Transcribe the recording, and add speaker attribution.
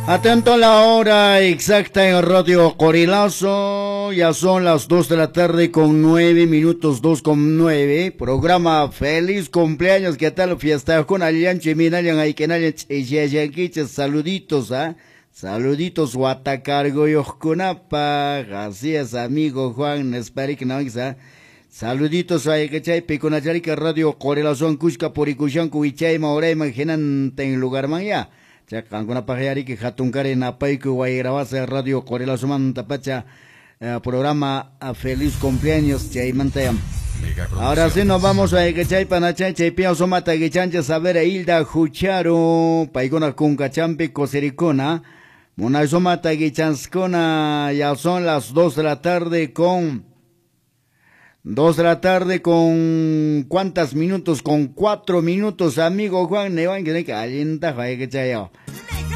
Speaker 1: Atento a la hora exacta en Radio Corilazo, ya son las 2 de la tarde con 9 minutos, 2:09, programa Feliz Cumpleaños, ¿qué tal? Fiesta con Alianche, Minalian, Aikenalian, saluditos, saluditos, Guatacargo y Oscunapa, gracias amigo Juan, espero que no, saluditos a Ekechay, Piconacharica, Radio Corilazo, Cusca, Poricuchan, Cuichay, Maurey, Imaginante en lugar maya. Alguna pajari que jatuncare na paiku guayrabase Radio Corilazo Tapacha programa Feliz Cumpleaños Chaimantayam. Ahora sí nos vamos a Ekechay Panachay Chaipia Somata Guichancha Saber Hilda Jucharo Paigona Cuncachampi Cosericona Mona Somata Guichanskona. Ya son las 2 de la tarde con 2 de la tarde con ¿cuántos minutos? Con 4 minutos, amigo Juan Nevan, que calienta, que chayo.